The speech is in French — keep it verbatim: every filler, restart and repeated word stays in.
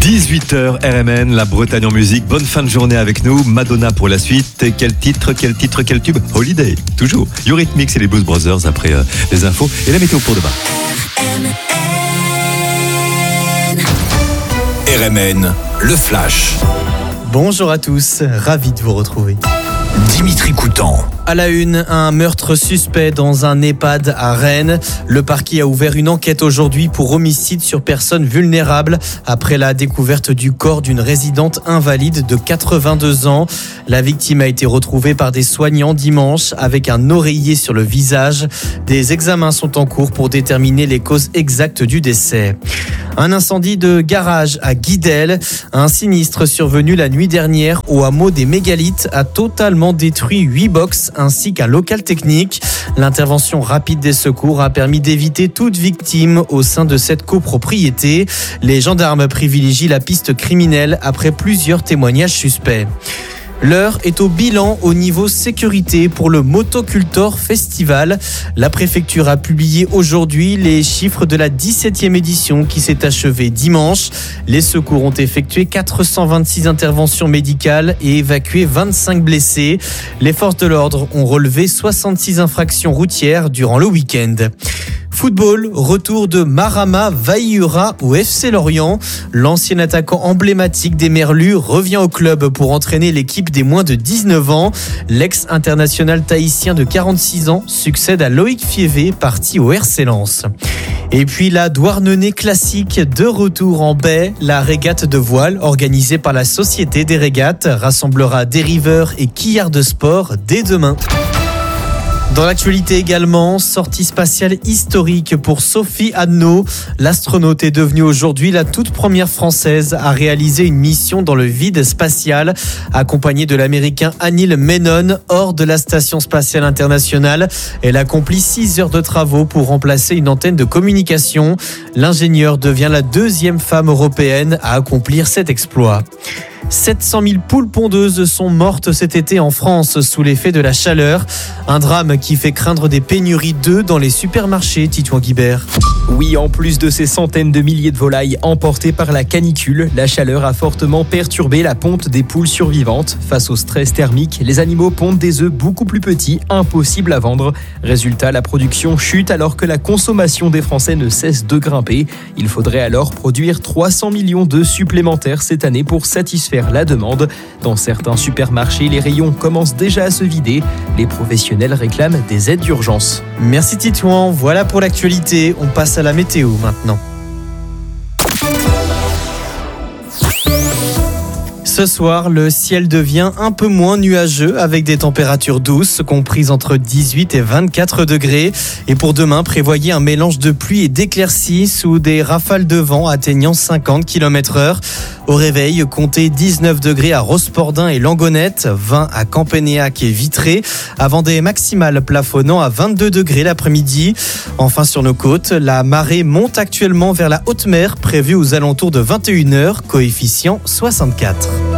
dix-huit heures R M N, la Bretagne en musique. Bonne fin de journée avec nous. Madonna pour la suite. Quel titre, quel titre, quel tube? Holiday, toujours. Eurythmics et les Blues Brothers après euh, les infos et la météo pour demain. R M N, le Flash. Bonjour à tous, ravi de vous retrouver. Dimitri Coutan. À la une, un meurtre suspect dans un EHPAD à Rennes. Le parquet a ouvert une enquête aujourd'hui pour homicide sur personnes vulnérables après la découverte du corps d'une résidente invalide de quatre-vingt-deux ans. La victime a été retrouvée par des soignants dimanche avec un oreiller sur le visage. Des examens sont en cours pour déterminer les causes exactes du décès. Un incendie de garage à Guidel. Un sinistre survenu la nuit dernière au hameau des Mégalithes a totalement détruit huit box ainsi qu'un local technique. L'intervention rapide des secours a permis d'éviter toute victime au sein de cette copropriété. Les gendarmes privilégient la piste criminelle après plusieurs témoignages suspects. L'heure est au bilan au niveau sécurité pour le Motocultor Festival. La préfecture a publié aujourd'hui les chiffres de la dix-septième édition qui s'est achevée dimanche. Les secours ont effectué quatre cent vingt-six interventions médicales et évacué vingt-cinq blessés. Les forces de l'ordre ont relevé soixante-six infractions routières durant le week-end. Football, retour de Marama Vaïura au F C Lorient. L'ancien attaquant emblématique des Merlus revient au club pour entraîner l'équipe des moins de dix-neuf ans. L'ex-international tahitien de quarante-six ans succède à Loïc Fievé, parti au R C Lens. Et puis la Douarnenez classique de retour en baie. La régate de voile organisée par la Société des régates rassemblera dériveurs et quillards de sport dès demain. Dans l'actualité également, sortie spatiale historique pour Sophie Adno. L'astronaute est devenue aujourd'hui la toute première française à réaliser une mission dans le vide spatial, accompagnée de l'américain Anil Menon hors de la station spatiale internationale. Elle accomplit six heures de travaux pour remplacer une antenne de communication. L'ingénieure devient la deuxième femme européenne à accomplir cet exploit. sept cent mille poules pondeuses sont mortes cet été en France sous l'effet de la chaleur. Un drame qui fait craindre des pénuries d'œufs dans les supermarchés, Titouan Guibert. Oui, en plus de ces centaines de milliers de volailles emportées par la canicule, la chaleur a fortement perturbé la ponte des poules survivantes. Face au stress thermique, les animaux pondent des œufs beaucoup plus petits, impossibles à vendre. Résultat, la production chute alors que la consommation des Français ne cesse de grimper. Il faudrait alors produire trois cents millions d'œufs supplémentaires cette année pour satisfaire la demande. Dans certains supermarchés, les rayons commencent déjà à se vider. Les professionnels réclament des aides d'urgence. Merci Titouan, voilà pour l'actualité. On passe à la météo maintenant. Ce soir, le ciel devient un peu moins nuageux avec des températures douces comprises entre dix-huit et vingt-quatre degrés. Et pour demain, prévoyez un mélange de pluie et d'éclaircies sous des rafales de vent atteignant cinquante kilomètres heure. Au réveil, comptez dix-neuf degrés à Rospordin et Langonette, vingt à Campénéac et Vitré, avant des maximales plafonnant à vingt-deux degrés l'après-midi. Enfin, sur nos côtes, la marée monte actuellement vers la haute mer, prévue aux alentours de vingt et une heures, coefficient soixante-quatre.